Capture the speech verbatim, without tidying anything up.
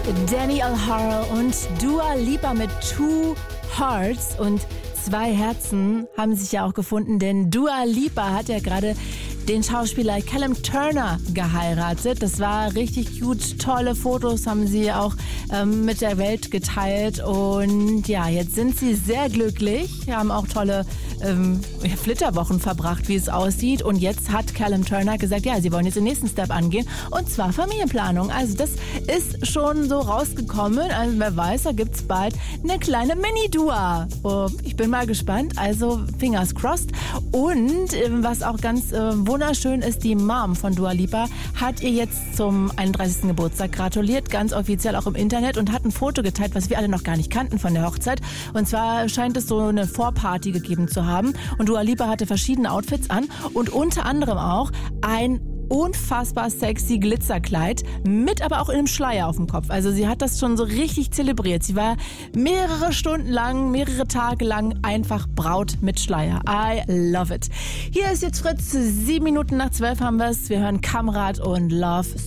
Danny O'Hara und Dua Lipa mit Two Hearts und zwei Herzen haben sich ja auch gefunden, denn Dua Lipa hat ja gerade den Schauspieler Callum Turner geheiratet. Das war richtig gut, tolle Fotos haben sie auch ähm, mit der Welt geteilt und ja, jetzt sind sie sehr glücklich, haben auch tolle ähm, Flitterwochen verbracht, wie es aussieht und jetzt hat Callum Turner gesagt, ja, sie wollen jetzt den nächsten Step angehen und zwar Familienplanung. Also das ist schon so rausgekommen, also wer weiß, da gibt's bald eine kleine Mini-Dua. Oh, ich bin mal gespannt, also fingers crossed und ähm, was auch ganz äh, wunderschön ist, die Mom von Dua Lipa hat ihr jetzt zum einunddreißigsten Geburtstag gratuliert, ganz offiziell auch im Internet und hat ein Foto geteilt, was wir alle noch gar nicht kannten von der Hochzeit. Und zwar scheint es so eine Vorparty gegeben zu haben. Und Dua Lipa hatte verschiedene Outfits an und unter anderem auch ein unfassbar sexy Glitzerkleid mit aber auch einem Schleier auf dem Kopf. Also sie hat das schon so richtig zelebriert. Sie war mehrere Stunden lang, mehrere Tage lang einfach Braut mit Schleier. I love it. Hier ist jetzt Fritz, sieben Minuten nach zwölf haben wir es. Wir hören Kamrat und Love